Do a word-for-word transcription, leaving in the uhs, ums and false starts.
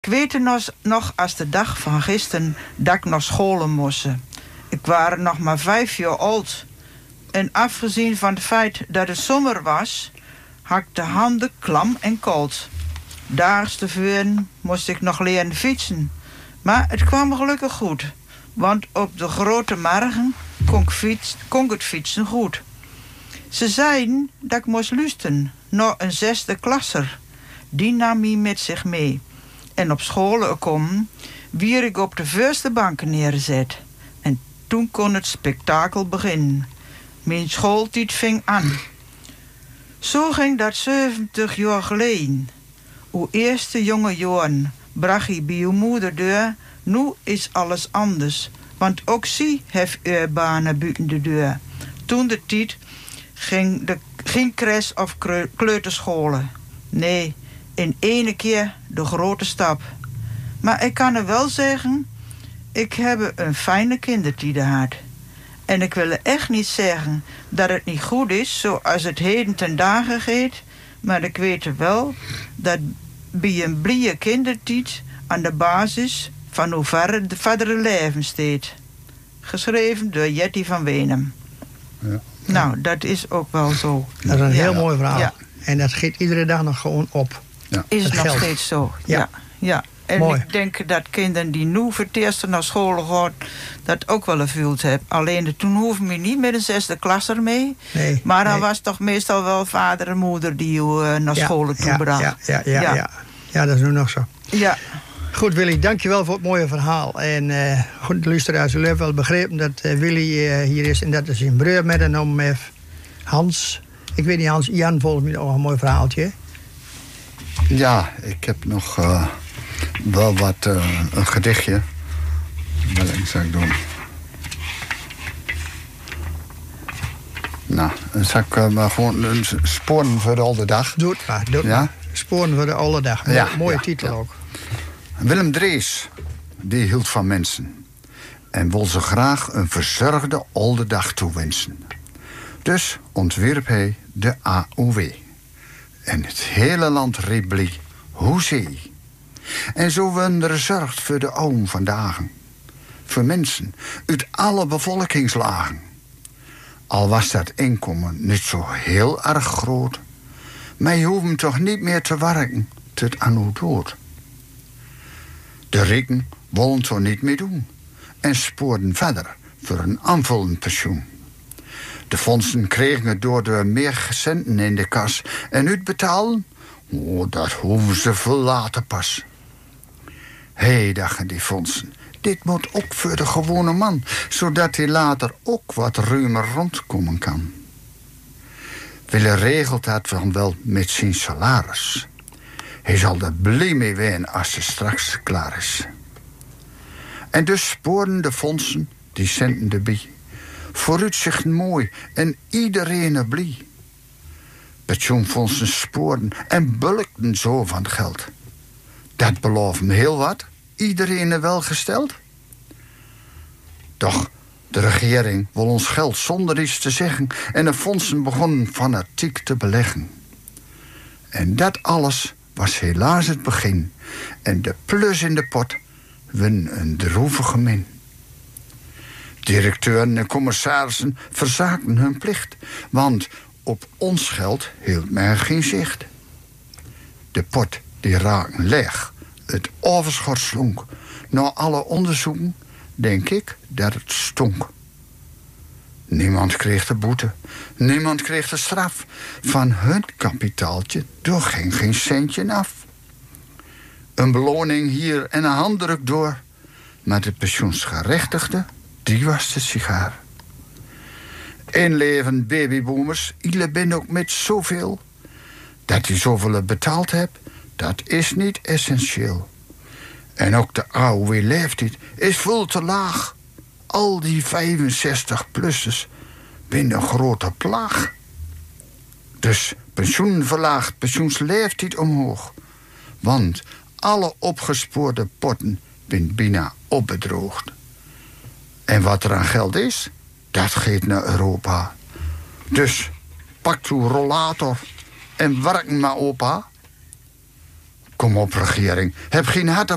Ik weet nog, nog als de dag van gisteren dat ik naar scholen moest. Ik was nog maar vijf jaar oud. En afgezien van het feit dat het zomer was, had ik de handen klam en koud. Daags te vuren moest ik nog leren fietsen. Maar het kwam gelukkig goed. Want op de grote margen kon ik, fiets, kon ik het fietsen goed. Ze zeiden dat ik moest luisteren naar een zesde klasser. Die nam hij met zich mee. En op scholen komen, wier ik op de voorste bank neerzet. En toen kon het spektakel beginnen. Mijn schooltijd ving aan. Zo ging dat zeventig jaar geleden. Uw eerste jonge jaren bracht hij bij uw moeder deur. Nu is alles anders. Want ook zij heeft uw banen buiten de deur. Toen de tijd ging de geen kres of kleuterscholen. Nee, in ene keer de grote stap. Maar ik kan er wel zeggen, ik heb een fijne kindertijd gehad. En ik wil echt niet zeggen dat het niet goed is zoals het heden ten dagen gaat. Maar ik weet er wel dat bij een blije kindertijd aan de basis van hoe ver de verdere leven staat. Geschreven door Jetty van Wenum. Ja. Nou, dat is ook wel zo. Dat is een heel ja. mooi verhaal. Ja. En dat schiet iedere dag nog gewoon op. Ja. Is het nog geld. Steeds zo. Ja. ja. ja. En mooi. Ik denk dat kinderen die nu voor het eerst naar school gaan, dat ook wel gevoeld hebben. Alleen toen hoefde je niet met een zesde klasser mee. Nee, maar dan nee. was toch meestal wel vader en moeder die je uh, naar ja, school toe ja, bracht. Ja ja, ja, ja. Ja. ja, dat is nu nog zo. Ja. Goed, Willy, dankjewel voor het mooie verhaal. En uh, goed, de luisteraars, jullie hebben wel begrepen dat uh, Willy uh, hier is. En dat is zijn broer met een om uh, Hans. Ik weet niet, Hans, Jan volgens mij nog een mooi verhaaltje. Ja, ik heb nog uh, wel wat, uh, een gedichtje. Wat zou ik doen? Nou, dan zal ik uh, maar gewoon een sporen voor de oude dag. Doe het maar, doe het ja? maar. Sporen voor de oude dag. Mo- ja, mooie ja, titel ja. ook. Willem Drees, die hield van mensen. En wil ze graag een verzorgde oude dag toewensen. Dus ontwierp hij de A O W. En het hele land riep blij, hoezee. En zo werden er zorgd voor de oom vandaag. Voor mensen uit alle bevolkingslagen. Al was dat inkomen niet zo heel erg groot. Maar je hoeft toch niet meer te werken tot aan uw dood. De rijken wilden zo niet meer doen. En spoorden verder voor een aanvullend pensioen. De fondsen kregen het door de meer centen in de kas. En uitbetalen? Oh, dat hoeven ze veel later pas. Hé, hey, dachten die fondsen. Dit moet ook voor de gewone man. Zodat hij later ook wat ruimer rondkomen kan. Willen regelt dat dan wel met zijn salaris. Hij zal er blij mee zijn als ze straks klaar is. En dus spoorden de fondsen die centen erbij. Vooruitzicht mooi en iedereen er blij. Pensioenfondsen spoorden en bulkten zo van het geld. Dat belooft me heel wat, iedereen er wel gesteld. Doch de regering wil ons geld zonder iets te zeggen en de fondsen begonnen fanatiek te beleggen. En dat alles was helaas het begin. En de plus in de pot won een droevige min. Directeuren en commissarissen verzaakten hun plicht, want op ons geld hield men geen zicht. De pot die raakte leeg, het overschot slonk. Na alle onderzoeken denk ik dat het stonk. Niemand kreeg de boete, niemand kreeg de straf. Van hun kapitaaltje doorging geen centje af. Een beloning hier en een handdruk door. Maar de pensioensgerechtigde, die was de sigaar. Inleven babyboomers, ieder ben ook met zoveel. Dat hij zoveel betaald hebt, dat is niet essentieel. En ook de A O W-leeftijd is veel te laag. Al die vijfenzestig-plussers binnen een grote plaag. Dus pensioen verlaagd, pensioensleeftijd omhoog. Want alle opgespoorde potten zijn bijna opbedroogd. En wat er aan geld is, dat gaat naar Europa. Dus pak uw rollator en werk maar, opa. Kom op, regering, heb geen hart